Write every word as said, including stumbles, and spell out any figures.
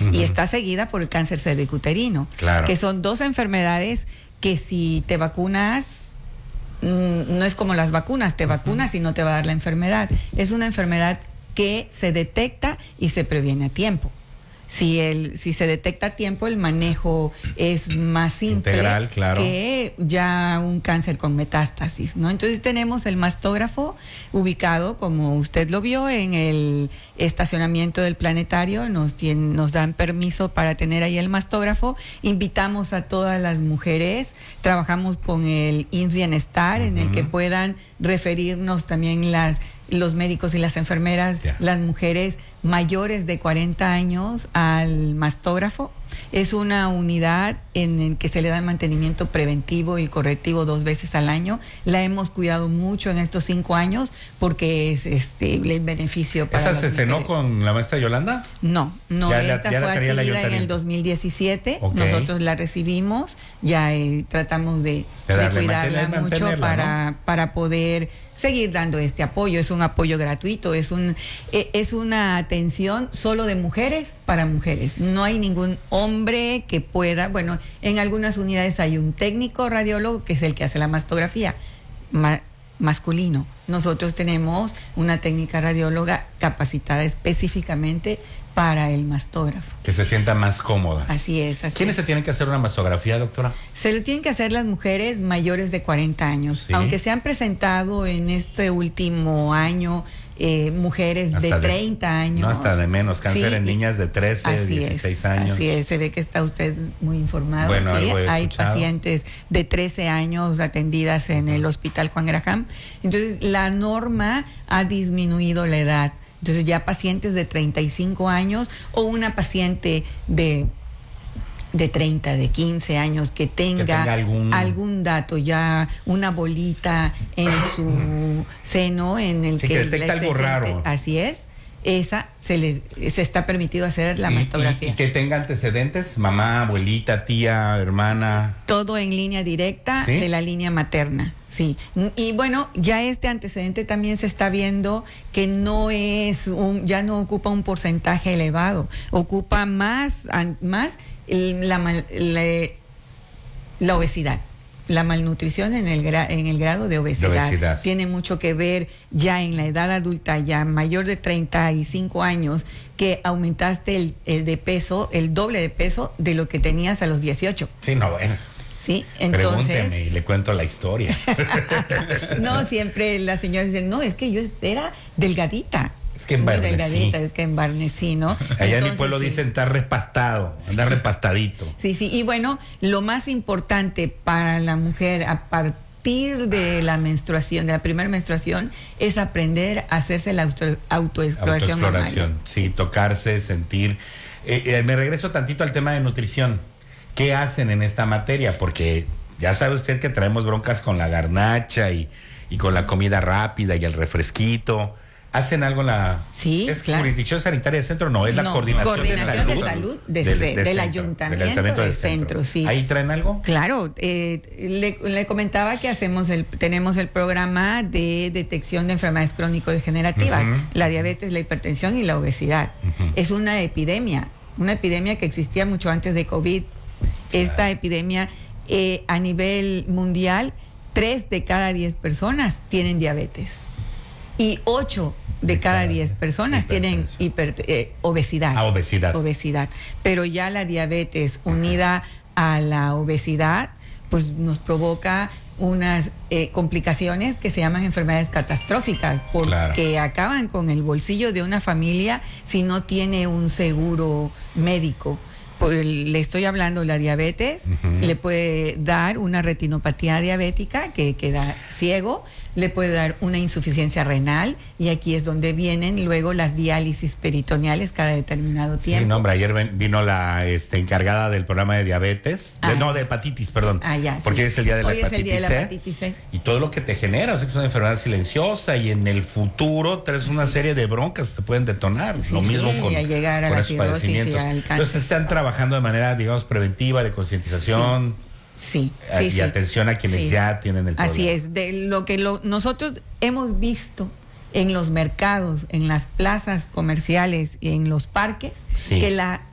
uh-huh. y está seguida por el cáncer cervicuterino, claro. que son dos enfermedades que si te vacunas, mmm, no es como las vacunas, te uh-huh. vacunas y no te va a dar la enfermedad. Es una enfermedad que se detecta y se previene a tiempo. Si el, si se detecta a tiempo, el manejo es más simple Integral, claro. que ya un cáncer con metástasis, ¿no? Entonces tenemos el mastógrafo ubicado, como usted lo vio, en el estacionamiento del planetario. Nos, tienen, nos dan permiso para tener ahí el mastógrafo. Invitamos a todas las mujeres. Trabajamos con el I M S S Bienestar, uh-huh. en el que puedan referirnos también las los médicos y las enfermeras, yeah. las mujeres mayores de cuarenta años al mastógrafo. Es una unidad en el que se le da mantenimiento preventivo y correctivo dos veces al año. La hemos cuidado mucho en estos cinco años porque es este el beneficio para ¿Esa las se estrenó mujeres. con la maestra Yolanda? No, no, ya esta la, ya fue adquirida en el dos mil diecisiete. Okay. Nosotros la recibimos, ya eh, tratamos de, de, de cuidarla mucho para, ¿no? para poder seguir dando este apoyo. Es un apoyo gratuito, es un eh, es una atención solo de mujeres para mujeres. No hay ningún hombre que pueda, bueno, en algunas unidades hay un técnico radiólogo que es el que hace la mastografía ma, masculino. Nosotros tenemos una técnica radióloga capacitada específicamente para el mastógrafo. Que se sienta más cómoda. Así es. Así ¿Quiénes es. se tienen que hacer una mastografía, doctora? Se lo tienen que hacer las mujeres mayores de cuarenta años. ¿Sí? Aunque se han presentado en este último año eh, mujeres hasta de treinta de, años. No, hasta de menos. Cáncer sí, en niñas de trece, así dieciséis es, años. Así es, se ve que está usted muy informado. Bueno, ¿sí? Hay escuchado. pacientes de trece años atendidas en uh-huh. el Hospital Juan Graham. Entonces, la norma ha disminuido la edad. Entonces ya pacientes de treinta y cinco años o una paciente de, de treinta, de quince años que tenga, que tenga algún... algún dato, ya una bolita en su seno en el sí, que... que detecta algo raro. Así es. Esa se le se está permitido hacer la y, mastografía. Y, y que tenga antecedentes, mamá, abuelita, tía, hermana. Todo en línea directa, ¿sí? De la línea materna. Sí, y bueno, ya este antecedente también se está viendo que no es un, ya no ocupa un porcentaje elevado, ocupa más, más la, la, la obesidad. La malnutrición en el, gra, en el grado de obesidad. de obesidad tiene mucho que ver ya en la edad adulta, ya mayor de treinta y cinco años, que aumentaste el, el de peso, el doble de peso de lo que tenías a los dieciocho. Sí, no, bueno. Sí, entonces... Pregúnteme y le cuento la historia. No, siempre las señoras dicen, no, es que yo era delgadita. Es que embarnecí. Es que embarnecí, ¿no? Allá Entonces, en mi pueblo sí. dicen estar repastado, andar repastadito. Sí, sí, y bueno, lo más importante para la mujer a partir de la menstruación, de la primera menstruación, es aprender a hacerse la auto, autoexploración. Autoexploración, mamaria. Sí, tocarse, sentir. Eh, eh, me regreso tantito al tema de nutrición. ¿Qué hacen en esta materia? Porque ya sabe usted que traemos broncas con la garnacha y, y con la comida rápida y el refresquito. ¿Hacen algo en la sí, ¿es claro. jurisdicción sanitaria del centro? No, es la no, coordinación, coordinación de de salud, salud de, del, de, del, del centro, ayuntamiento, del ayuntamiento del del centro. centro, sí. ¿Ahí traen algo? Claro, eh, le, le comentaba que hacemos el, tenemos el programa de detección de enfermedades crónico-degenerativas, uh-huh. la diabetes, la hipertensión y la obesidad. Uh-huh. Es una epidemia, una epidemia que existía mucho antes de COVID. Esta claro. epidemia eh, a nivel mundial, tres de cada diez personas tienen diabetes y ocho de cada diez personas tienen hiper, eh, obesidad. Ah, obesidad. Obesidad. Pero ya la diabetes unida a la obesidad, pues nos provoca unas eh, complicaciones que se llaman enfermedades catastróficas, porque claro. acaban con el bolsillo de una familia si no tiene un seguro médico. Le estoy hablando, la diabetes uh-huh. le puede dar una retinopatía diabética que queda ciego, le puede dar una insuficiencia renal y aquí es donde vienen luego las diálisis peritoneales cada determinado tiempo. Sí, no, hombre, ayer ven, vino la este, encargada del programa de diabetes, ah, de, no, de hepatitis, perdón, ah, ya, porque sí. es el día de la, Hoy hepatitis, es el día de la hepatitis C. Y todo lo que te genera, o sea que es una enfermedad silenciosa y en el futuro traes una sí. serie de broncas que te pueden detonar, sí, lo mismo sí, con, a llegar a con la esos padecimientos. Entonces están trabajando de manera, digamos, preventiva, de concientización. Sí. Sí, sí, y sí. atención a quienes sí. ya tienen el problema. Así es, de lo que lo, nosotros hemos visto en los mercados, en las plazas comerciales y en los parques, sí. que la